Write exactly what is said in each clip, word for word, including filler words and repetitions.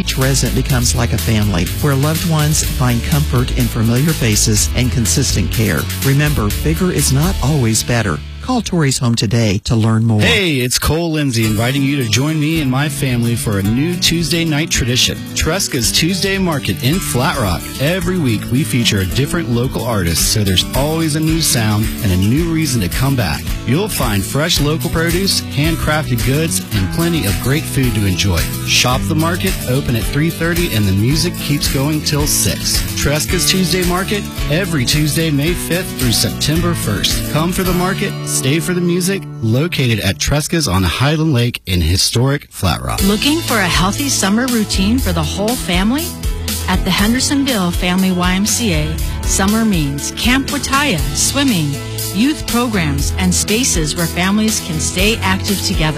Each resident becomes like a family, where loved ones find comfort in familiar faces and consistent care. Remember, bigger is not always better. Call Torrey's Home today to learn more. Hey, it's Cole Lindsay inviting you to join me and my family for a new Tuesday night tradition, Tresca's Tuesday Market in Flat Rock. Every week we feature a different local artist, so there's always a new sound and a new reason to come back. You'll find fresh local produce, handcrafted goods, and plenty of great food to enjoy. Shop the market, open at three thirty, and the music keeps going till six. Tresca's Tuesday Market, every Tuesday, May fifth through September first. Come for the market, stay for the music, located at Tresca's on Highland Lake in historic Flat Rock. Looking for a healthy summer routine for the whole family? At the Hendersonville Family Y M C A, summer means Camp Wataya, swimming, youth programs, and spaces where families can stay active together.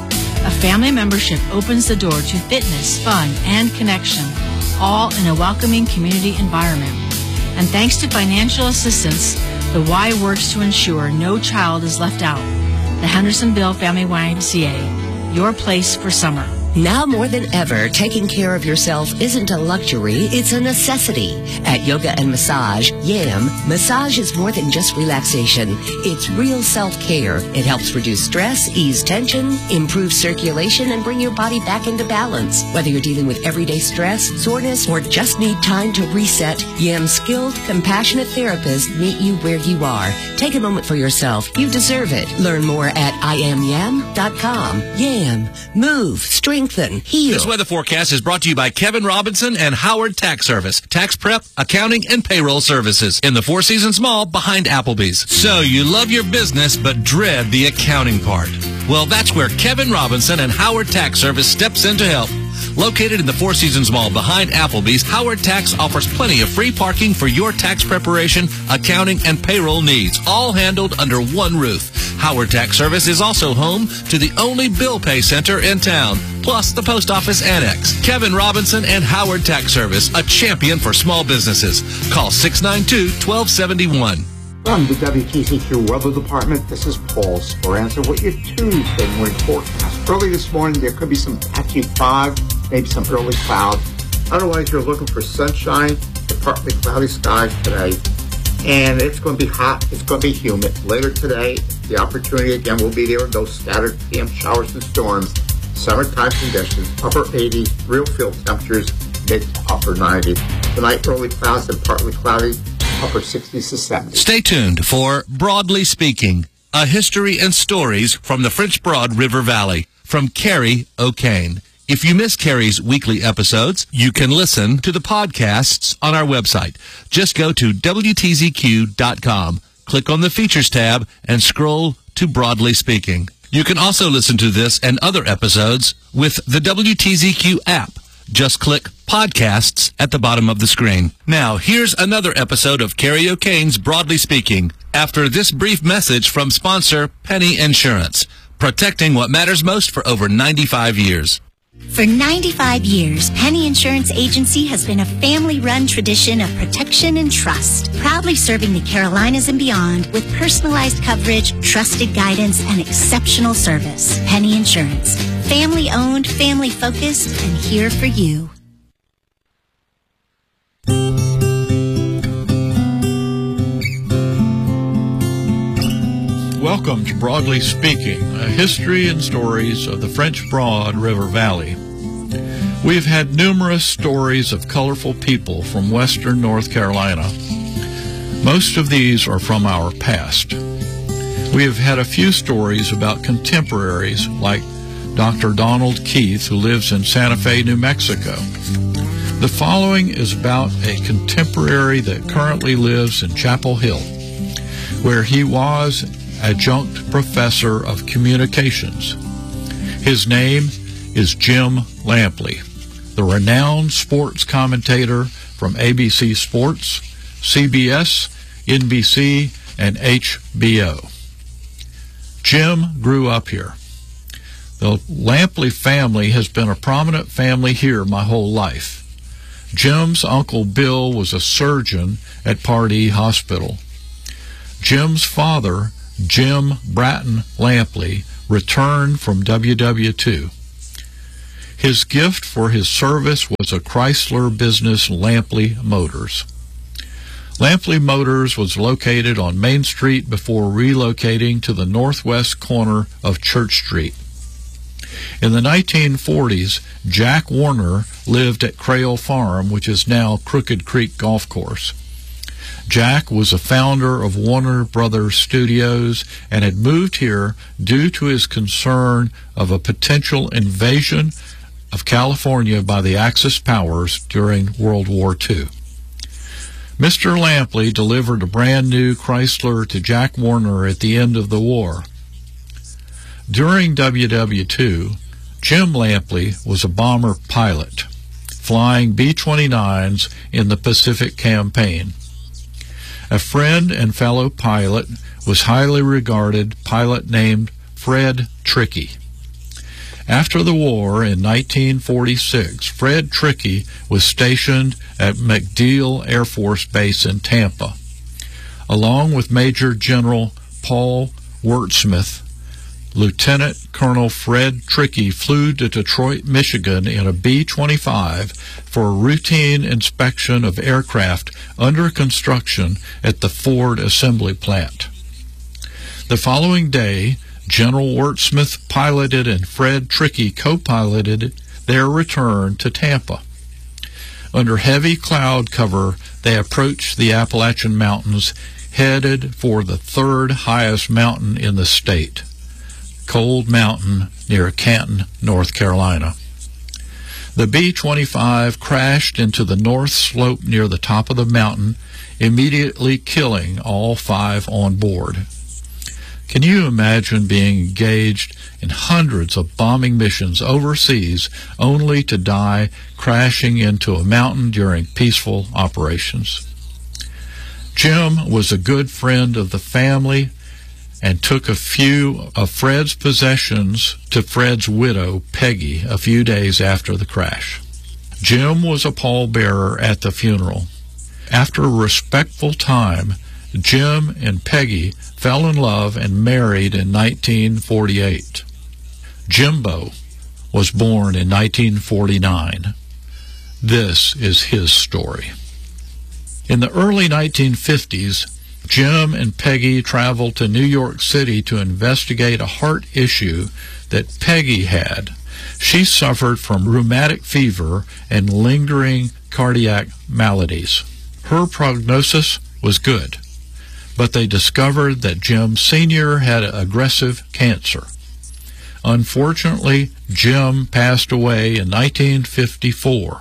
A family membership opens the door to fitness, fun, and connection, all in a welcoming community environment. And thanks to financial assistance, the Y works to ensure no child is left out. The Hendersonville Family Y M C A, your place for summer. Now more than ever, taking care of yourself isn't a luxury, it's a necessity. At Yoga and Massage, YAM, massage is more than just relaxation. It's real self-care. It helps reduce stress, ease tension, improve circulation, and bring your body back into balance. Whether you're dealing with everyday stress, soreness, or just need time to reset, YAM's skilled, compassionate therapists meet you where you are. Take a moment for yourself. You deserve it. Learn more at I am yam dot com. YAM. Move. Strength. Heal. This weather forecast is brought to you by Kevin Robinson and Howard Tax Service. Tax prep, accounting, and payroll services. In the Four Seasons Mall behind Applebee's. So you love your business but dread the accounting part. Well, that's where Kevin Robinson and Howard Tax Service steps in to help. Located in the Four Seasons Mall behind Applebee's, Howard Tax offers plenty of free parking for your tax preparation, accounting, and payroll needs, all handled under one roof. Howard Tax Service is also home to the only bill pay center in town, plus the post office annex. Kevin Robinson and Howard Tax Service, a champion for small businesses. Call six nine two, one two seven one. From the W T C Q Weather Department, this is Paul Sporanza with your Tuesday morning forecast. Early this morning, there could be some patchy fog, maybe some early clouds. Otherwise, you're looking for sunshine, partly cloudy skies today. And it's going to be hot. It's going to be humid. Later today, the opportunity again will be there. Those scattered P M showers and storms. Summertime conditions, upper eighties, real field temperatures, mid to upper nineties. Tonight, early clouds and partly cloudy, upper sixties to seventies. Stay tuned for Broadly Speaking, a history and stories from the French Broad River Valley, from Carrie O'Kane. If you miss Carrie's weekly episodes, you can listen to the podcasts on our website. Just go to W T Z Q dot com, click on the Features tab, and scroll to Broadly Speaking. You can also listen to this and other episodes with the W T Z Q app. Just click Podcasts at the bottom of the screen. Now, here's another episode of Carrie O'Kane's Broadly Speaking, after this brief message from sponsor Penny Insurance, protecting what matters most for over ninety-five years. For ninety-five years, Penny Insurance Agency has been a family-run tradition of protection and trust, proudly serving the Carolinas and beyond with personalized coverage, trusted guidance, and exceptional service. Penny Insurance, family-owned, family-focused, and here for you. Welcome to Broadly Speaking, a history and stories of the French Broad River Valley. We have had numerous stories of colorful people from western North Carolina. Most of these are from our past. We have had a few stories about contemporaries like Doctor Donald Keith, who lives in Santa Fe, New Mexico. The following is about a contemporary that currently lives in Chapel Hill, where he was adjunct professor of communications. His name is Jim Lampley, the renowned sports commentator from A B C Sports, C B S, N B C, and H B O. Jim grew up here. The Lampley family has been a prominent family here my whole life. Jim's Uncle Bill was a surgeon at Pardee Hospital. Jim's father, Jim Bratton Lampley, returned from W W two. His gift for his service was a Chrysler business, Lampley Motors. Lampley Motors was located on Main Street before relocating to the northwest corner of Church Street. In the nineteen forties, Jack Warner lived at Crail Farm, which is now Crooked Creek Golf Course. Jack was a founder of Warner Brothers Studios and had moved here due to his concern of a potential invasion of California by the Axis powers during World War Two. Mister Lampley delivered a brand new Chrysler to Jack Warner at the end of the war. During W W two, Jim Lampley was a bomber pilot, flying B twenty-nines in the Pacific Campaign. A friend and fellow pilot was highly regarded pilot named Fred Trickey. After the war in nineteen forty-six, Fred Trickey was stationed at MacDill Air Force Base in Tampa. Along with Major General Paul Wurtsmith, Lieutenant Colonel Fred Trickey flew to Detroit, Michigan in a B twenty-five for a routine inspection of aircraft under construction at the Ford assembly plant. The following day, General Wurtsmith piloted and Fred Trickey co-piloted their return to Tampa. Under heavy cloud cover, they approached the Appalachian Mountains, headed for the third highest mountain in the state, Cold Mountain near Canton, North Carolina. The B twenty-five crashed into the north slope near the top of the mountain, immediately killing all five on board. Can you imagine being engaged in hundreds of bombing missions overseas only to die crashing into a mountain during peaceful operations? Jim was a good friend of the family and took a few of Fred's possessions to Fred's widow, Peggy, a few days after the crash. Jim was a pallbearer at the funeral. After a respectful time, Jim and Peggy fell in love and married in nineteen forty-eight. Jimbo was born in nineteen forty-nine. This is his story. In the early nineteen fifties, Jim and Peggy traveled to New York City to investigate a heart issue that Peggy had. She suffered from rheumatic fever and lingering cardiac maladies. Her prognosis was good, but they discovered that Jim Senior had aggressive cancer. Unfortunately, Jim passed away in nineteen fifty-four.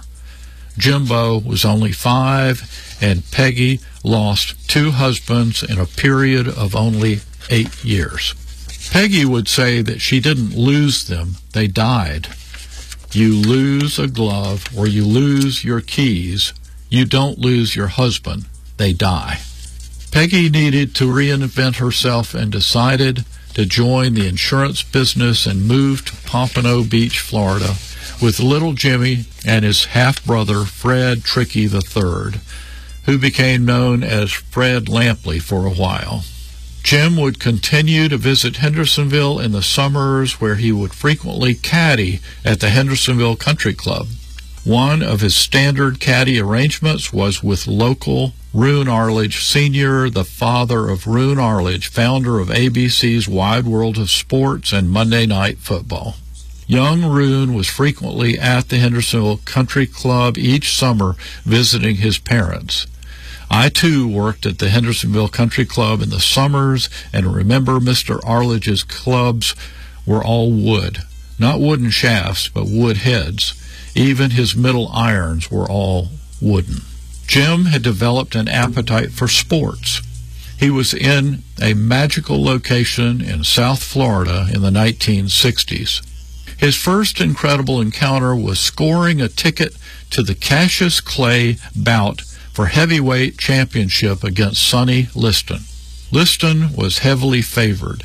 Jimbo was only five, and Peggy lost two husbands in a period of only eight years. Peggy would say that she didn't lose them, they died. You lose a glove or you lose your keys, you don't lose your husband, they die. Peggy needed to reinvent herself and decided to join the insurance business and moved to Pompano Beach, Florida, with little Jimmy and his half-brother Fred Trickey the third, who became known as Fred Lampley for a while. Jim would continue to visit Hendersonville in the summers, where he would frequently caddy at the Hendersonville Country Club. One of his standard caddy arrangements was with local Roone Arledge Senior, the father of Roone Arledge, founder of A B C's Wide World of Sports and Monday Night Football. Young Roone was frequently at the Hendersonville Country Club each summer visiting his parents. I, too, worked at the Hendersonville Country Club in the summers and remember Mister Arledge's clubs were all wood. Not wooden shafts, but wood heads. Even his middle irons were all wooden. Jim had developed an appetite for sports. He was in a magical location in South Florida in the nineteen sixties. His first incredible encounter was scoring a ticket to the Cassius Clay bout for heavyweight championship against Sonny Liston. Liston was heavily favored.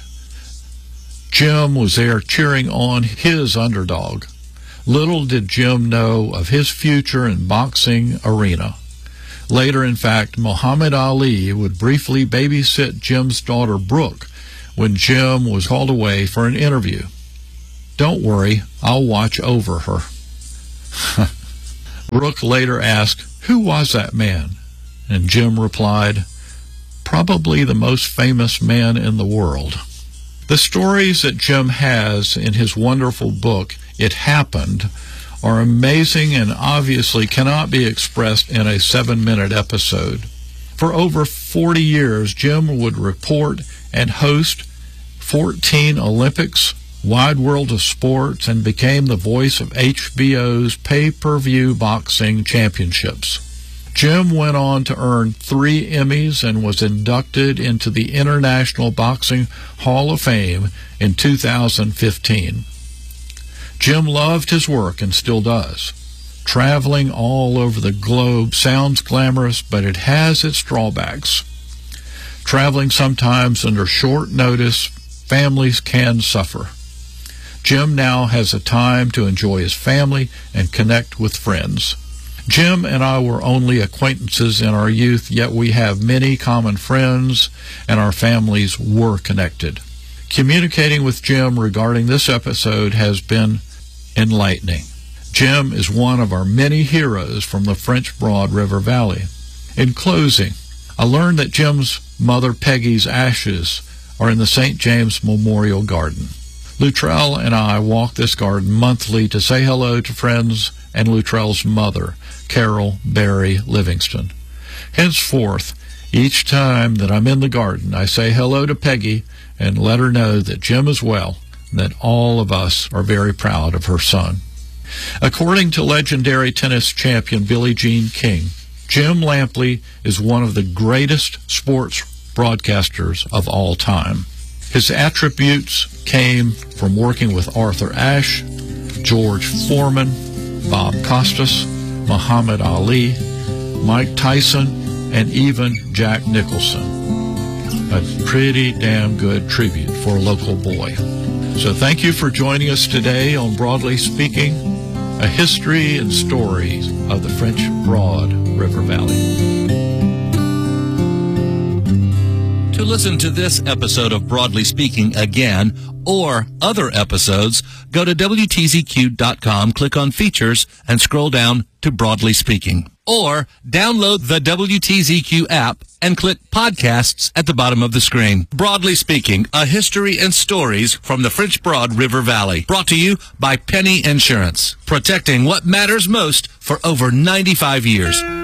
Jim was there cheering on his underdog. Little did Jim know of his future in boxing arena. Later, in fact, Muhammad Ali would briefly babysit Jim's daughter Brooke when Jim was called away for an interview. "Don't worry, I'll watch over her." Brooke later asked, "Who was that man?" And Jim replied, "Probably the most famous man in the world." The stories that Jim has in his wonderful book, It Happened, are amazing and obviously cannot be expressed in a seven-minute episode. For over forty years, Jim would report and host fourteen Olympics, Wide World of Sports, and became the voice of H B O's pay-per-view boxing championships. Jim went on to earn three Emmys and was inducted into the International Boxing Hall of Fame in two thousand fifteen. Jim loved his work and still does. Traveling all over the globe sounds glamorous, but it has its drawbacks. Traveling sometimes under short notice, families can suffer. Jim now has a time to enjoy his family and connect with friends. Jim and I were only acquaintances in our youth, yet we have many common friends, and our families were connected. Communicating with Jim regarding this episode has been enlightening. Jim is one of our many heroes from the French Broad River Valley. In closing, I learned that Jim's mother Peggy's ashes are in the Saint James Memorial Garden. Luttrell and I walk this garden monthly to say hello to friends and Luttrell's mother, Carol Barry Livingston. Henceforth, each time that I'm in the garden, I say hello to Peggy and let her know that Jim is well and that all of us are very proud of her son. According to legendary tennis champion Billie Jean King, Jim Lampley is one of the greatest sports broadcasters of all time. His attributes came from working with Arthur Ashe, George Foreman, Bob Costas, Muhammad Ali, Mike Tyson, and even Jack Nicholson. A pretty damn good tribute for a local boy. So thank you for joining us today on Broadly Speaking, a history and stories of the French Broad River Valley. To listen to this episode of Broadly Speaking again, or other episodes, go to W T Z Q dot com, click on Features, and scroll down to Broadly Speaking. Or download the W T Z Q app and click Podcasts at the bottom of the screen. Broadly Speaking, a history and stories from the French Broad River Valley. Brought to you by Penny Insurance, protecting what matters most for over ninety-five years.